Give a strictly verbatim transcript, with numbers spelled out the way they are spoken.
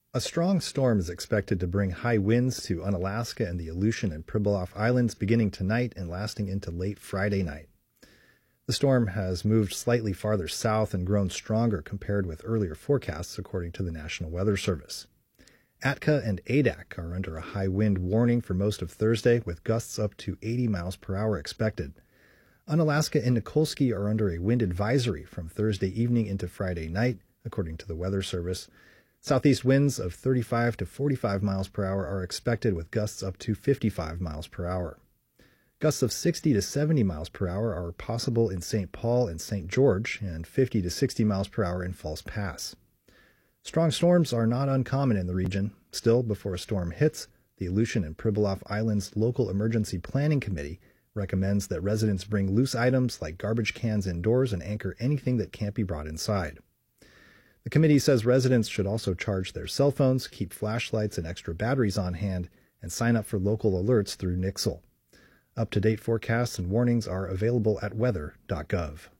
A strong storm is expected to bring high winds to Unalaska and the Aleutian and Pribilof Islands beginning tonight and lasting into late Friday night. The storm has moved slightly farther south and grown stronger compared with earlier forecasts, according to the National Weather Service. Atka and Adak are under a high wind warning for most of Thursday, with gusts up to eighty miles per hour expected. Unalaska and Nikolsky are under a wind advisory from Thursday evening into Friday night, according to the Weather Service. Southeast winds of thirty-five to forty-five miles per hour are expected, with gusts up to fifty-five miles per hour. Gusts of sixty to seventy miles per hour are possible in Saint Paul and Saint George, and fifty to sixty miles per hour in False Pass. Strong storms are not uncommon in the region. Still, before a storm hits, the Aleutian and Pribilof Islands Local Emergency Planning Committee recommends that residents bring loose items like garbage cans indoors and anchor anything that can't be brought inside. The committee says residents should also charge their cell phones, keep flashlights and extra batteries on hand, and sign up for local alerts through Nixle. Up-to-date forecasts and warnings are available at weather dot gov.